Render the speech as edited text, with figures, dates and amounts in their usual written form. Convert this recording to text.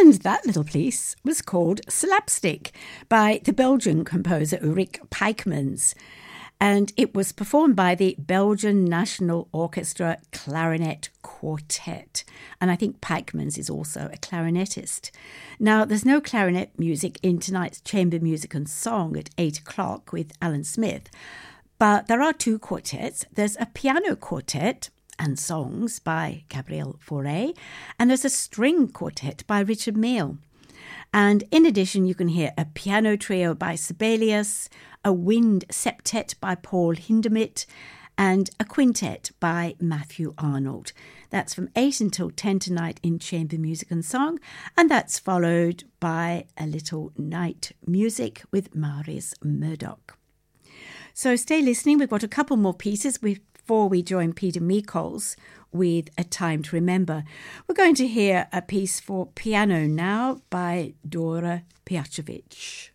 And that little piece was called Slapstick by the Belgian composer Ulrik Pijkmans. And it was performed by the Belgian National Orchestra Clarinet Quartet. And I think Pijkmans is also a clarinetist. Now, there's no clarinet music in tonight's Chamber Music and Song at 8 o'clock with Alan Smith. But there are two quartets. There's a piano quartet and songs by Gabriel Fauré, and there's a string quartet by Richard Mille. And in addition, you can hear a piano trio by Sibelius, a wind septet by Paul Hindemith, and a quintet by Matthew Arnold. That's from 8 until 10 tonight in Chamber Music and Song, and that's followed by a little night music with Maurice Murdoch. So stay listening. We've got a couple more pieces before we join Peter Mikols with A Time to Remember. We're going to hear a piece for piano now by Dora Pijacevic.